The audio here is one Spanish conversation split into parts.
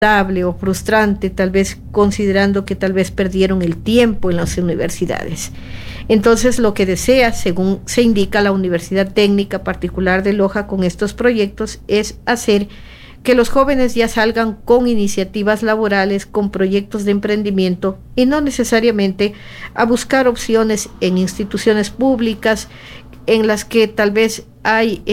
o frustrante, tal vez considerando que tal vez perdieron el tiempo en las universidades. Entonces, lo que desea, según se indica la Universidad Técnica Particular de Loja con estos proyectos, es hacer que los jóvenes ya salgan con iniciativas laborales, con proyectos de emprendimiento y no necesariamente a buscar opciones en instituciones públicas en las que tal vez hay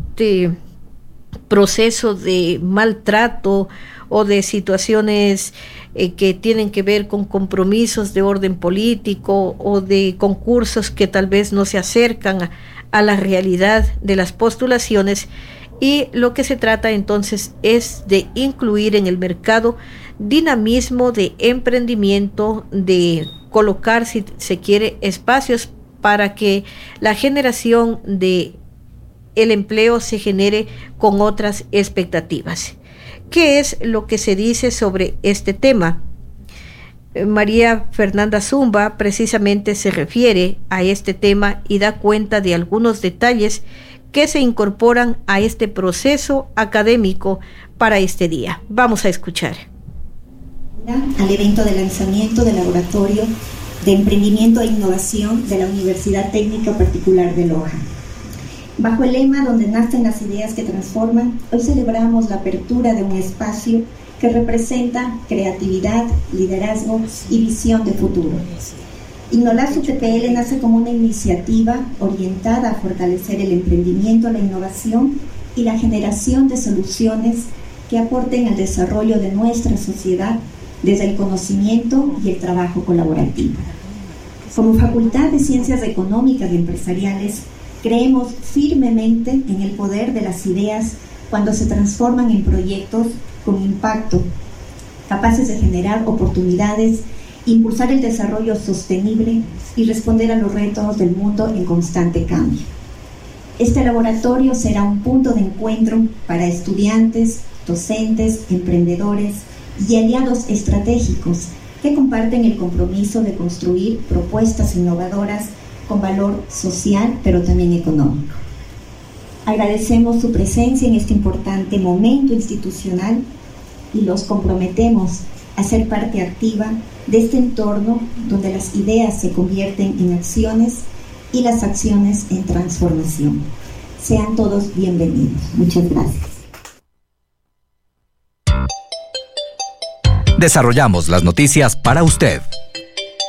proceso de maltrato o de situaciones que tienen que ver con compromisos de orden político o de concursos que tal vez no se acercan a la realidad de las postulaciones. Y lo que se trata entonces es de incluir en el mercado dinamismo de emprendimiento, de colocar, si se quiere, espacios para que la generación de el empleo se genere con otras expectativas. ¿Qué es lo que se dice sobre este tema? María Fernanda Zumba precisamente se refiere a este tema y da cuenta de algunos detalles que se incorporan a este proceso académico para este día. Vamos a escuchar. Al evento de lanzamiento del Laboratorio de Emprendimiento e Innovación de la Universidad Técnica Particular de Loja. Bajo el lema "Donde nacen las ideas que transforman", hoy celebramos la apertura de un espacio que representa creatividad, liderazgo y visión de futuro. Innolazo TPL nace como una iniciativa orientada a fortalecer el emprendimiento, la innovación y la generación de soluciones que aporten al desarrollo de nuestra sociedad desde el conocimiento y el trabajo colaborativo. Como Facultad de Ciencias Económicas y Empresariales, creemos firmemente en el poder de las ideas cuando se transforman en proyectos con impacto, capaces de generar oportunidades, impulsar el desarrollo sostenible y responder a los retos del mundo en constante cambio. Este laboratorio será un punto de encuentro para estudiantes, docentes, emprendedores y aliados estratégicos que comparten el compromiso de construir propuestas innovadoras con valor social, pero también económico. Agradecemos su presencia en este importante momento institucional y los comprometemos a ser parte activa de este entorno donde las ideas se convierten en acciones y las acciones en transformación. Sean todos bienvenidos. Muchas gracias. Desarrollamos las noticias para usted.